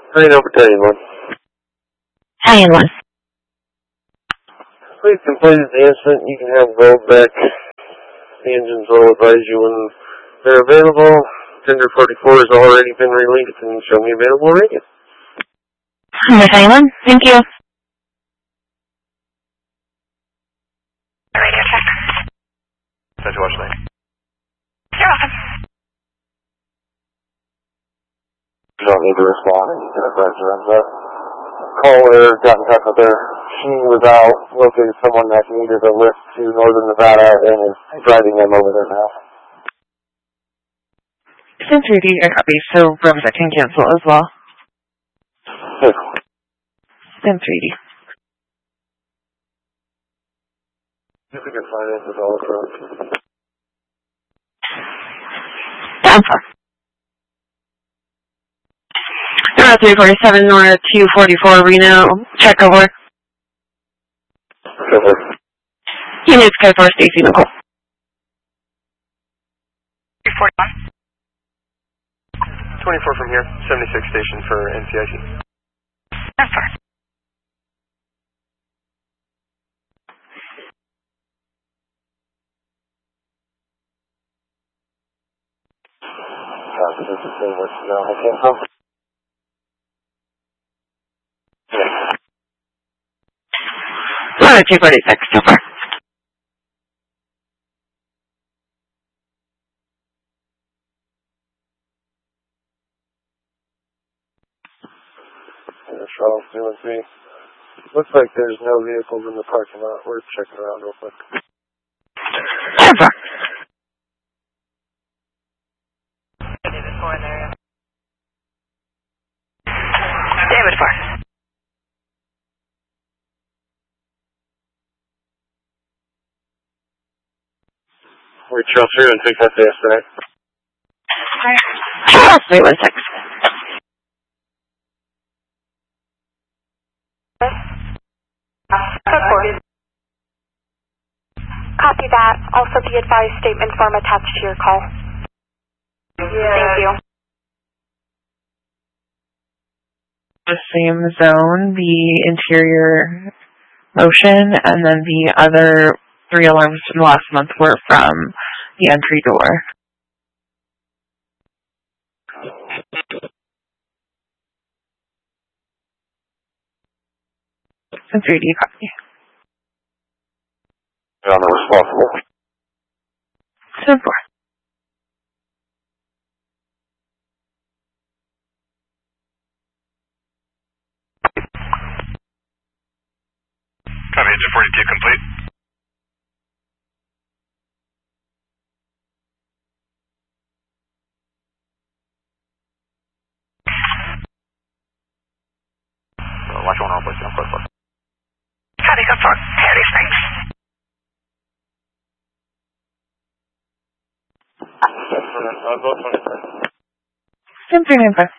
Reno Battalion 1. Battalion 1. We've completed the incident. You can have gold back. The engines will advise you when they're available. Tender 44 has already been released and show me available radio. Battalion 1, thank you. Radio check. Central Watch Lane. You're welcome. You don't need to respond. You can advise around that. Caller got in touch with her. She was out locating someone that needed a lift to northern Nevada and is driving them over there now. SIM 3D, I copy, so Brevitec can cancel as well. Good. SIM 3D. If we can finance this all across. Alpha. 347 North 244 Reno. Check over. Over. Units code for Stacy Nicole. 341. 24 from here, 76 station for NCIC. That's fine. This is the same what's now. I can't help. North 246, so far. Charles doing me. Looks like there's no vehicles in the parking lot. We're checking around real quick. Alpha. David 4 in there. David 4. We trail through and take that to yesterday. Charles 316. Copy that. Also be advised statement form attached to your call. Thank you. The same zone, the interior motion, and then the other 3 alarms from last month were from the entry door. And 3D copy. I'm responsible. SIM 4. Copy, engine 42 complete. Watch one on place, close. Copy, go for Harry, thanks. I'll go 25. SIM 395.